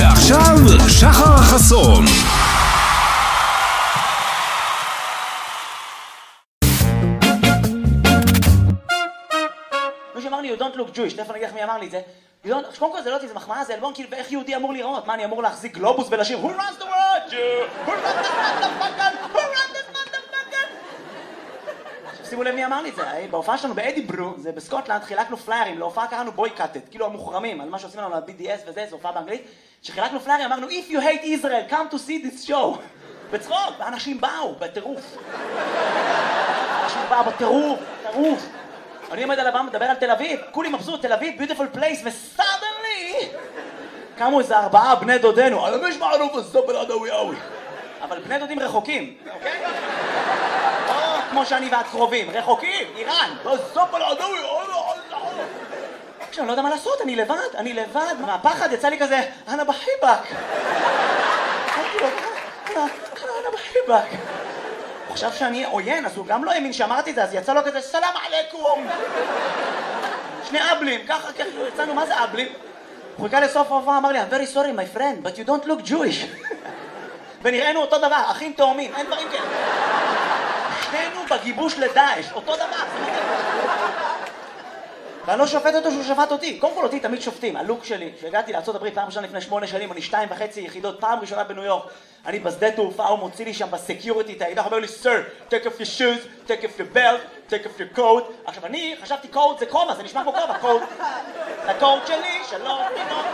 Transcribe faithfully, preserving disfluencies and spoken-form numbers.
ועכשיו, שחר חסון. מי שאמר לי, you don't look Jewish, תכף אני אגיד לך מי אמר לי את זה. קודם כל זה לא אותי, זה מחמאה, זה אלבום, כאילו, ואיך יהודי אמור לראות? מה, אני אמור להחזיק גלובוס ולשיר Who runs the world, Jew? Who runs the motherfucker? Who runs the motherfucker? עכשיו שימו לב מי אמר לי את זה, בהופעה שלנו באדיברו, זה בסקוטלנד, חילקנו פליירים, להופעה קראנו boycotted, כאילו המוחרמים, על מה שעושים לנו ל-בי די אס וזה, זו הופעה באנגלית, שחילקנו פליירים, אמרנו If you hate Israel, come to see this show. בצחוק, ואנשים באו, בטירוף. אנשים באו בטירוף, טירוף. אני עומד על הבמה, מדבר על תל אביב, כולי מבסוט, תל אביב, beautiful place, וסודנלי קמו איזה ארבעה בני דודנו, אני מש מערוף הסופל עדווי אווי. אבל בני דודים רחוקים, אוקיי? או כמו שאני ואת קרובים, רחוקים, איראן, הסופל עדווי אווי. עכשיו, אני לא יודע מה לעשות, אני לבד, אני לבד, מהפחד יצא לי כזה, אנה בחיבק. אנה בחיבק. הוא חשב שאני עוין, אז הוא גם לא האמין שאמרתי את זה, אז יצא לו כזה, סלאם עליכום! שני אבלים, ככה, ככה, יצאנו, מה זה אבלים? הוא חיכה לסוף ההופעה, אמר לי, I'm very sorry, my friend, but you don't look Jewish. ונראינו אותו דבר, אחים תאומים, אין דברים כאלה. שנינו בגיבוש לדאעש, אותו דבר. ואני לא שופט אותו שהוא שפט אותי. קודם כל אותי תמיד שופטים. הלוק שלי, שהגעתי לארצות הברית פעם ראשונה לפני שמונה שנים, אני שתיים וחצי יחידות, פעם ראשונה בניו יורק. אני בשדה תעופה, הוא מוציא לי שם בסקיוריטי את האקדח, אומר לי, Sir, take off your shoes, take off your belt, take off your coat. עכשיו אני חשבתי coat זה קומה, זה נשמע כמו קומה, coat. הקוט שלי, שלום,